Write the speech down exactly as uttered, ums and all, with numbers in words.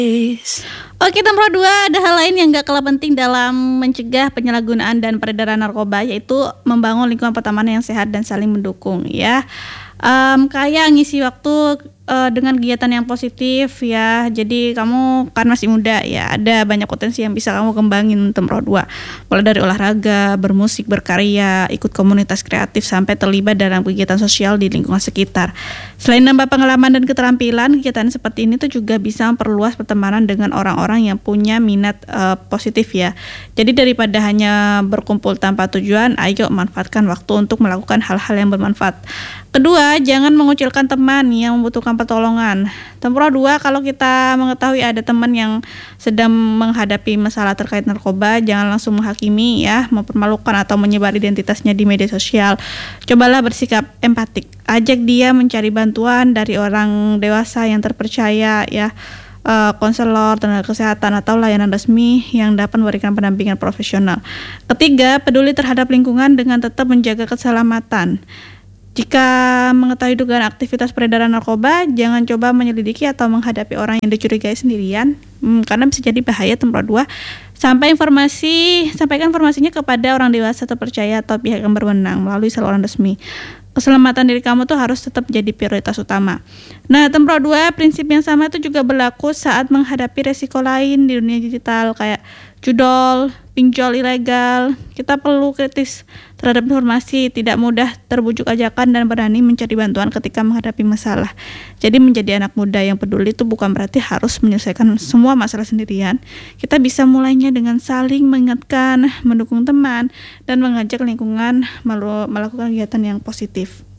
Oke, nomor dua, ada hal lain yang gak kalah penting dalam mencegah penyalahgunaan dan peredaran narkoba, yaitu membangun lingkungan pertemanan yang sehat dan saling mendukung ya. Um, kayak ngisi waktu uh, dengan kegiatan yang positif ya. Jadi kamu kan masih muda ya, ada banyak potensi yang bisa kamu kembangin nomor dua. Mulai dari olahraga, bermusik, berkarya, ikut komunitas kreatif, sampai terlibat dalam kegiatan sosial di lingkungan sekitar. Selain nambah pengalaman dan keterampilan, kegiatan seperti ini tuh juga bisa memperluas pertemanan dengan orang-orang yang punya minat uh, positif ya. Jadi daripada hanya berkumpul tanpa tujuan, ayo manfaatkan waktu untuk melakukan hal-hal yang bermanfaat. Kedua, jangan mengucilkan teman yang membutuhkan pertolongan. Nomor dua, kalau kita mengetahui ada teman yang sedang menghadapi masalah terkait narkoba, jangan langsung menghakimi ya, mempermalukan atau menyebar identitasnya di media sosial. Cobalah bersikap empatik. Ajak dia mencari bantuan dari orang dewasa yang terpercaya ya, uh, konselor, tenaga kesehatan, atau layanan resmi yang dapat memberikan pendampingan profesional. Ketiga, peduli terhadap lingkungan dengan tetap menjaga keselamatan. Jika mengetahui dugaan aktivitas peredaran narkoba, jangan coba menyelidiki atau menghadapi orang yang dicurigai sendirian, hmm, karena bisa jadi bahaya. Nomor dua, sampai informasi, sampaikan informasinya kepada orang dewasa terpercaya atau pihak yang berwenang melalui saluran resmi. Keselamatan diri kamu tuh harus tetap jadi prioritas utama. Nah, nomor dua, prinsip yang sama itu juga berlaku saat menghadapi resiko lain di dunia digital kayak judol, pinjol ilegal. Kita perlu kritis terhadap informasi, tidak mudah terbujuk ajakan, dan berani mencari bantuan ketika menghadapi masalah. Jadi menjadi anak muda yang peduli itu bukan berarti harus menyelesaikan semua masalah sendirian. Kita bisa mulainya dengan saling mengingatkan, mendukung teman, dan mengajak lingkungan melakukan kegiatan yang positif.